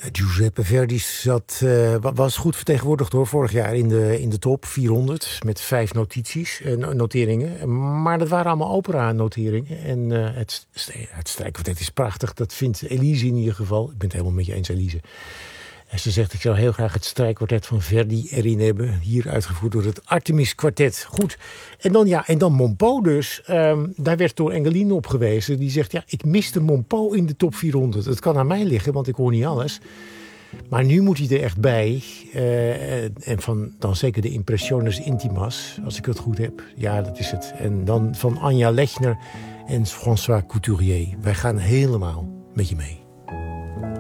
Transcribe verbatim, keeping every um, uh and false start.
Giuseppe Verdi zat, uh, was goed vertegenwoordigd hoor, vorig jaar in de, in de top vierhonderd met vijf notities, uh, noteringen. Maar dat waren allemaal opera-noteringen. En uh, het, het strijkkwartet is prachtig, dat vindt Elise in ieder geval. Ik ben het helemaal met je eens, Elise. En ze zegt, ik zou heel graag het strijkkwartet van Verdi erin hebben. Hier uitgevoerd door het Artemis Kwartet. Goed. En dan, ja, en dan Monpeux dus. Um, daar werd door Engeline op gewezen. Die zegt, ja, ik miste Monpeux in de top vierhonderd. Het kan aan mij liggen, want ik hoor niet alles. Maar nu moet hij er echt bij. Uh, en van dan zeker de Impressiones Intimas, als ik het goed heb. Ja, dat is het. En dan van Anja Lechner en François Couturier. Wij gaan helemaal met je mee.